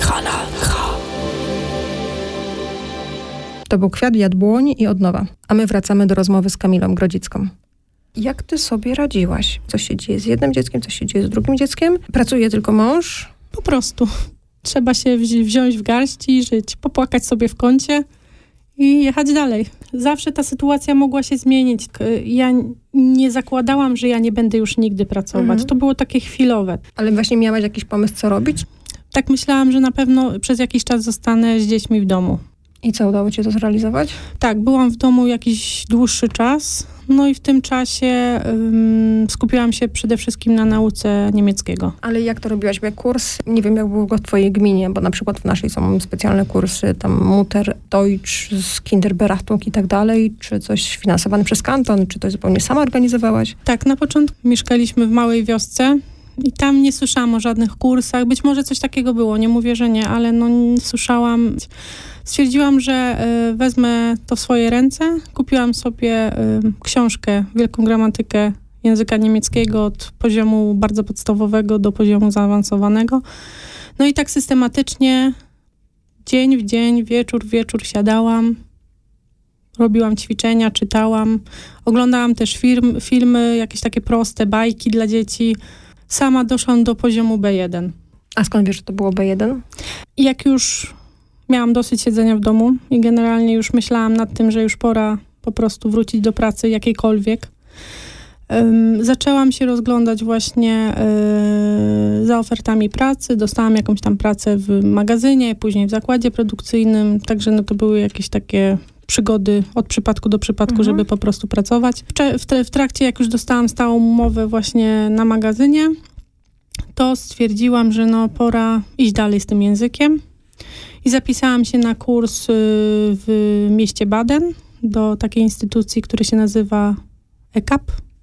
To był Kwiat, Jadłoń i Od nowa. A my wracamy do rozmowy z Kamilą Grodzicką. Jak ty sobie radziłaś? Co się dzieje z jednym dzieckiem, co się dzieje z drugim dzieckiem? Pracuje tylko mąż? Po prostu. Trzeba się wziąć w garść i żyć. Popłakać sobie w kącie i jechać dalej. Zawsze ta sytuacja mogła się zmienić. Ja nie zakładałam, że ja nie będę już nigdy pracować. To było takie chwilowe. Ale właśnie miałaś jakiś pomysł, co robić? Tak myślałam, że na pewno przez jakiś czas zostanę z dziećmi w domu. I co, udało ci to zrealizować? Tak, byłam w domu jakiś dłuższy czas. No i w tym czasie skupiłam się przede wszystkim na nauce niemieckiego. Ale jak to robiłaś? Jak kurs, nie wiem, jak było go w twojej gminie, bo na przykład w naszej są specjalne kursy, tam Mutter, Deutsch, z Kinderberachtung i tak dalej, czy coś finansowane przez kanton, czy to zupełnie sama organizowałaś? Tak, na początku mieszkaliśmy w małej wiosce i tam nie słyszałam o żadnych kursach. Być może coś takiego było, nie mówię, że nie, ale no słyszałam. Stwierdziłam, że wezmę to w swoje ręce. Kupiłam sobie książkę, wielką gramatykę języka niemieckiego od poziomu bardzo podstawowego do poziomu zaawansowanego. No i tak systematycznie, dzień w dzień, wieczór w wieczór siadałam, robiłam ćwiczenia, czytałam, oglądałam też filmy, jakieś takie proste bajki dla dzieci. Sama doszłam do poziomu B1. A skąd wiesz, że to było B1? Jak już miałam dosyć siedzenia w domu i generalnie już myślałam nad tym, że już pora po prostu wrócić do pracy jakiejkolwiek. Zaczęłam się rozglądać właśnie za ofertami pracy. Dostałam jakąś tam pracę w magazynie, później w zakładzie produkcyjnym. Także no to były jakieś takie przygody od przypadku do przypadku, żeby po prostu pracować. W trakcie, jak już dostałam stałą umowę właśnie na magazynie, to stwierdziłam, że no pora iść dalej z tym językiem. I zapisałam się na kurs w mieście Baden do takiej instytucji, która się nazywa ECAP.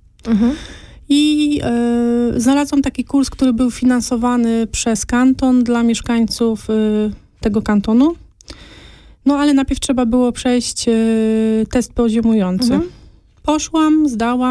I znalazłam taki kurs, który był finansowany przez kanton dla mieszkańców tego kantonu. No ale najpierw trzeba było przejść test poziomujący. Poszłam,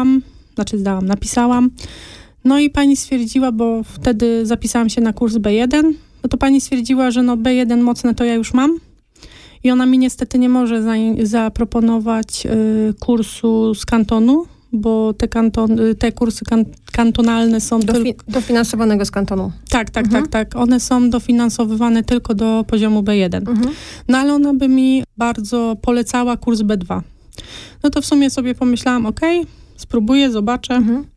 napisałam. No i pani stwierdziła, bo wtedy zapisałam się na kurs B1, no to pani stwierdziła, że no B1 mocne to ja już mam i ona mi niestety nie może zaproponować kursu z kantonu, bo te kursy kantonalne są... Dofinansowanego z kantonu. Tak. One są dofinansowywane tylko do poziomu B1. No ale ona by mi bardzo polecała kurs B2. No to w sumie sobie pomyślałam, spróbuję, zobaczę.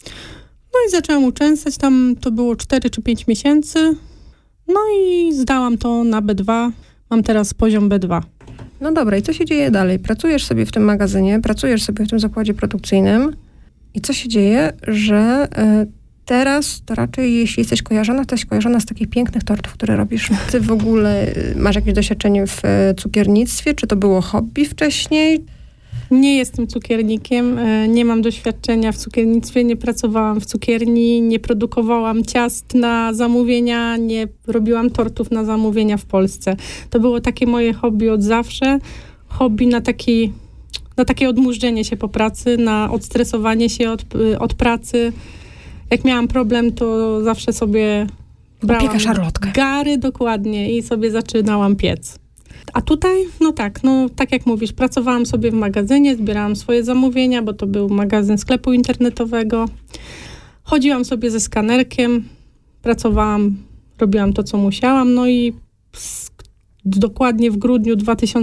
No i zaczęłam uczęszczać, tam to było 4 czy 5 miesięcy. No i zdałam to na B2. Mam teraz poziom B2. No dobra, i co się dzieje dalej? Pracujesz sobie w tym magazynie, pracujesz sobie w tym zakładzie produkcyjnym i co się dzieje, że teraz to raczej, jeśli jesteś kojarzona, to jesteś kojarzona z takich pięknych tortów, które robisz. Ty w ogóle masz jakieś doświadczenie w cukiernictwie? Czy to było hobby wcześniej? Nie jestem cukiernikiem, nie mam doświadczenia w cukiernictwie, nie pracowałam w cukierni, nie produkowałam ciast na zamówienia, nie robiłam tortów na zamówienia w Polsce. To było takie moje hobby od zawsze. Hobby na takie odmurzenie się po pracy, na odstresowanie się od pracy. Jak miałam problem, to zawsze sobie brałam gary dokładnie i sobie zaczynałam piec. A tutaj, tak jak mówisz, pracowałam sobie w magazynie, zbierałam swoje zamówienia, bo to był magazyn sklepu internetowego. Chodziłam sobie ze skanerkiem, pracowałam, robiłam to, co musiałam. No i dokładnie w grudniu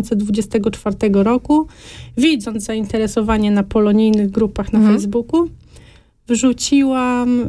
2024 roku, widząc zainteresowanie na polonijnych grupach na Facebooku, wrzuciłam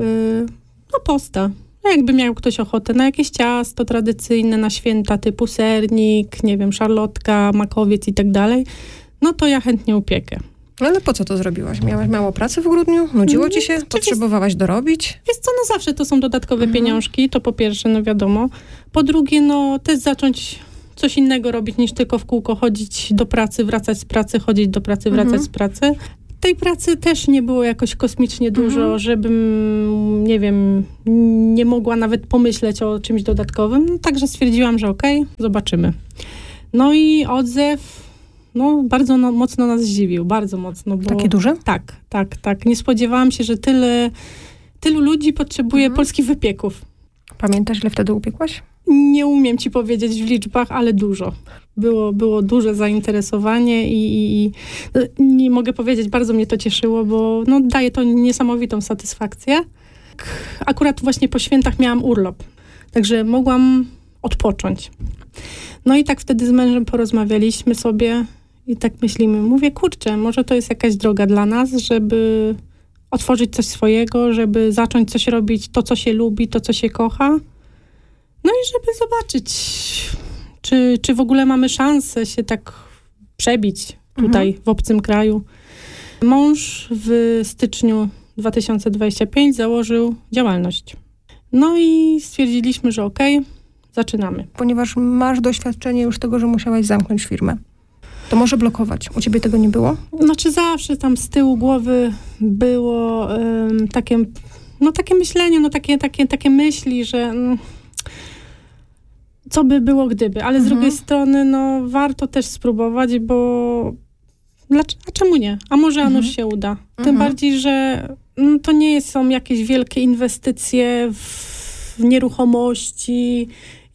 posta. No jakby miał ktoś ochotę na jakieś ciasto tradycyjne, na święta typu sernik, nie wiem, szarlotka, makowiec i tak dalej, no to ja chętnie upiekę. Ale po co to zrobiłaś? Miałaś mało pracy w grudniu? Nudziło ci się? Potrzebowałaś dorobić? Wiesz co, no zawsze to są dodatkowe pieniążki, to po pierwsze, no wiadomo. Po drugie, no też zacząć coś innego robić niż tylko w kółko chodzić do pracy, wracać z pracy, chodzić do pracy, wracać z pracy. Tej pracy też nie było jakoś kosmicznie dużo, żebym, nie wiem, nie mogła nawet pomyśleć o czymś dodatkowym. No, także stwierdziłam, że zobaczymy. No i odzew, bardzo mocno nas zdziwił, bardzo mocno. Bo, takie duże? Tak. Nie spodziewałam się, że tylu ludzi potrzebuje polskich wypieków. Pamiętasz, ile wtedy upiekłaś? Nie umiem ci powiedzieć w liczbach, ale dużo. Było duże zainteresowanie i nie mogę powiedzieć, bardzo mnie to cieszyło, bo no, daje to niesamowitą satysfakcję. Akurat właśnie po świętach miałam urlop, także mogłam odpocząć. No i tak wtedy z mężem porozmawialiśmy sobie i tak myślimy, mówię, kurczę, może to jest jakaś droga dla nas, żeby otworzyć coś swojego, żeby zacząć coś robić, to co się lubi, to co się kocha. No i żeby zobaczyć, czy w ogóle mamy szansę się tak przebić tutaj w obcym kraju. Mąż w styczniu 2025 założył działalność. No i stwierdziliśmy, że okej, zaczynamy. Ponieważ masz doświadczenie już tego, że musiałaś zamknąć firmę. To może blokować. U ciebie tego nie było? Znaczy zawsze tam z tyłu głowy było takie myślenie, takie myśli, że co by było gdyby, ale z drugiej strony warto też spróbować, bo a czemu nie? A może nuż się uda. Tym bardziej, że to nie są jakieś wielkie inwestycje w nieruchomości,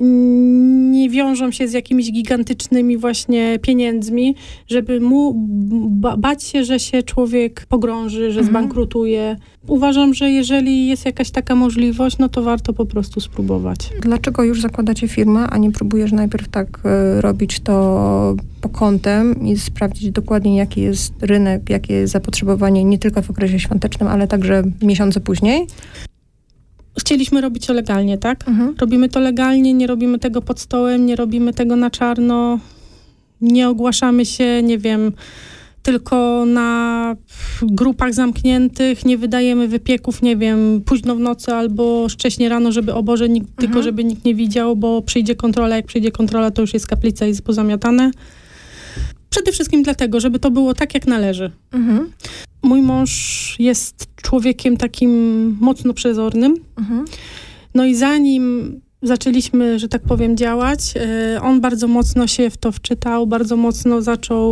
nie wiążą się z jakimiś gigantycznymi właśnie pieniędzmi, żeby bać się, że się człowiek pogrąży, że zbankrutuje. Uważam, że jeżeli jest jakaś taka możliwość, no to warto po prostu spróbować. Dlaczego już zakładacie firmę, a nie próbujesz najpierw tak robić to po kątem i sprawdzić dokładnie, jaki jest rynek, jakie jest zapotrzebowanie nie tylko w okresie świątecznym, ale także miesiące później? Chcieliśmy robić to legalnie, tak? Robimy to legalnie, nie robimy tego pod stołem, nie robimy tego na czarno, nie ogłaszamy się, nie wiem, tylko na grupach zamkniętych, nie wydajemy wypieków, nie wiem, późno w nocy albo wcześnie rano, żeby o Boże, tylko żeby nikt nie widział, bo przyjdzie kontrola, jak przyjdzie kontrola, to już jest kaplica i jest pozamiatane. Przede wszystkim dlatego, żeby to było tak, jak należy. Mój mąż jest człowiekiem takim mocno przezornym. No i zanim zaczęliśmy, że tak powiem, działać, on bardzo mocno się w to wczytał, bardzo mocno zaczął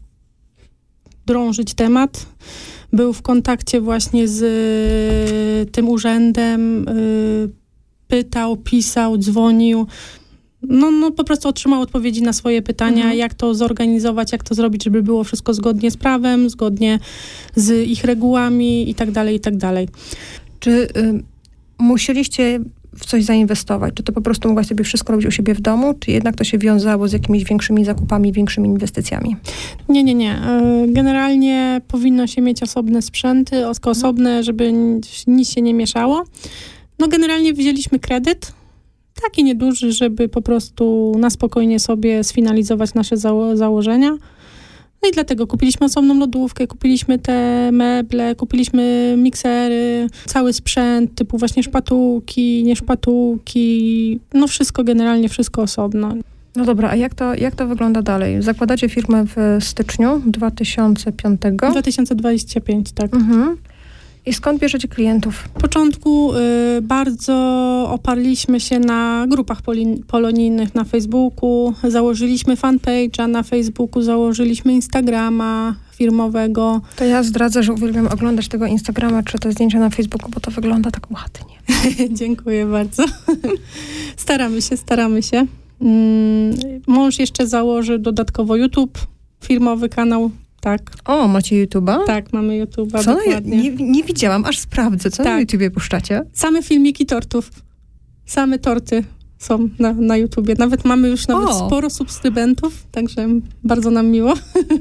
drążyć temat. Był w kontakcie właśnie z tym urzędem, pytał, pisał, dzwonił. No po prostu otrzymał odpowiedzi na swoje pytania, jak to zorganizować, jak to zrobić, żeby było wszystko zgodnie z prawem, zgodnie z ich regułami i tak dalej, i tak dalej. Czy musieliście w coś zainwestować? Czy to po prostu mogłaś sobie wszystko robić u siebie w domu, czy jednak to się wiązało z jakimiś większymi zakupami, większymi inwestycjami? Nie. Generalnie powinno się mieć osobne sprzęty, osobne, żeby nic się nie mieszało. No generalnie wzięliśmy kredyt, taki nieduży, żeby po prostu na spokojnie sobie sfinalizować nasze założenia. No i dlatego kupiliśmy osobną lodówkę, kupiliśmy te meble, kupiliśmy miksery, cały sprzęt, typu właśnie szpatułki, nie szpatułki, no wszystko generalnie, wszystko osobno. No dobra, a jak to wygląda dalej? Zakładacie firmę w styczniu 2005? 2025, tak. I skąd bierzecie klientów? W początku bardzo oparliśmy się na grupach polonijnych na Facebooku, założyliśmy fanpage'a na Facebooku, założyliśmy Instagrama firmowego. To ja zdradzę, że uwielbiam oglądać tego Instagrama czy te zdjęcia na Facebooku, bo to wygląda tak ładnie. Dziękuję bardzo. Staramy się. Mąż jeszcze założy dodatkowo YouTube, firmowy kanał. Tak. O, macie YouTube'a? Tak, mamy YouTube'a, co dokładnie. Nie widziałam, aż sprawdzę. Co na YouTubie puszczacie? Same filmiki tortów. Same torty są na YouTubie. Nawet mamy już sporo subskrybentów, także bardzo nam miło.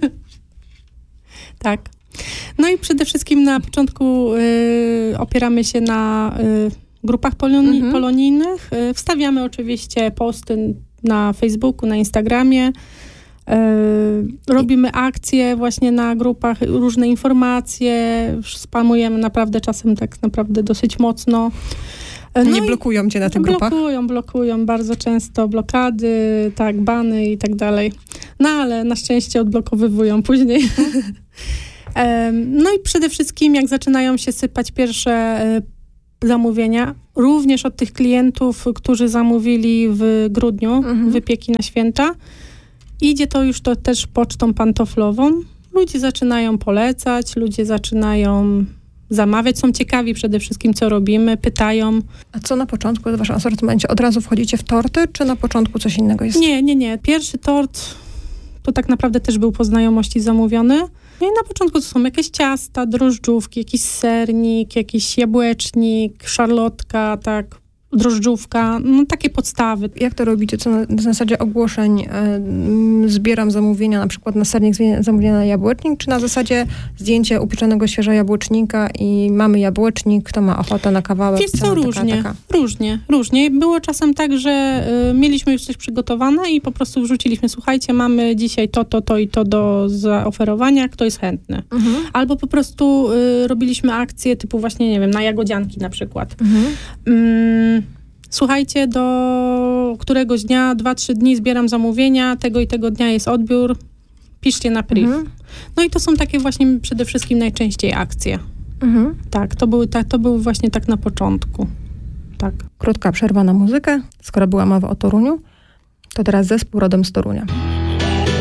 Tak. No i przede wszystkim na początku opieramy się na grupach polonijnych. Wstawiamy oczywiście posty na Facebooku, na Instagramie. Robimy akcje właśnie na grupach, różne informacje, spamujemy naprawdę czasem tak naprawdę dosyć mocno. Nie blokują cię na tych grupach? Blokują bardzo często, blokady, tak, bany i tak dalej. No ale na szczęście odblokowywują później. No i przede wszystkim jak zaczynają się sypać pierwsze zamówienia, również od tych klientów, którzy zamówili w grudniu wypieki na święta, idzie to już też pocztą pantoflową. Ludzie zaczynają polecać, ludzie zaczynają zamawiać. Są ciekawi przede wszystkim, co robimy, pytają. A co na początku w waszym asortymencie? Od razu wchodzicie w torty, czy na początku coś innego jest? Nie. Pierwszy tort to tak naprawdę też był po znajomości zamówiony. No i na początku to są jakieś ciasta, drożdżówki, jakiś sernik, jakiś jabłecznik, szarlotka, tak, drożdżówka, no takie podstawy. Jak to robicie? Co na zasadzie ogłoszeń zbieram zamówienia, na przykład na sernik zamówienia na jabłecznik, czy na zasadzie zdjęcie upieczonego świeżo jabłecznika i mamy jabłecznik, kto ma ochotę na kawałek? Wiesz co, różnie. Było czasem tak, że mieliśmy już coś przygotowane i po prostu wrzuciliśmy, słuchajcie, mamy dzisiaj to i to do zaoferowania, kto jest chętny. Albo po prostu robiliśmy akcje typu właśnie, nie wiem, na jagodzianki na przykład. Słuchajcie, do któregoś dnia, 2-3 dni zbieram zamówienia, tego i tego dnia jest odbiór, piszcie na priv. No i to są takie właśnie przede wszystkim najczęściej akcje. Tak, to były właśnie tak na początku. Tak. Krótka przerwa na muzykę. Skoro była mowa o Toruniu, to teraz zespół rodem z Torunia.